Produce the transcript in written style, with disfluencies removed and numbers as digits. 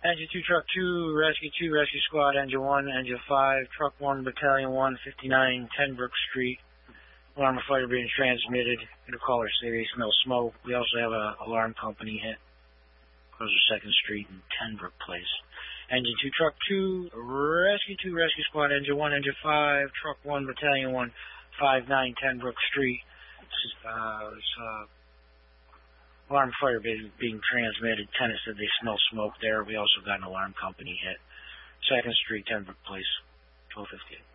Engine 2, Truck 2, Rescue Squad, Engine 1, Engine 5, Truck 1, Battalion 1, 59, 10 Brook Street. Alarm of fire being transmitted. Caller series, smell smoke. We also have an alarm company hit. Close to 2nd Street and 10 Brook Place. Engine 2, Truck 2, Rescue Squad, Engine 1, Engine 5, Truck 1, Battalion 1, 59, 10 Brook Street. Alarm fire being transmitted. Tenant said they smell smoke there. We also got an alarm company hit. 2nd Street, 10 Brook Place, 1258.